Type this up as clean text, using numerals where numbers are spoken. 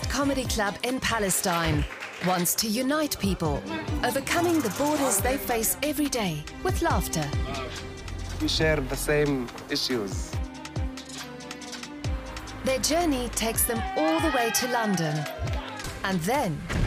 biggest comedy club in Palestine wants to unite people, overcoming the borders they face every day with laughter. We share the same issues. Their journey takes them all the way to London and then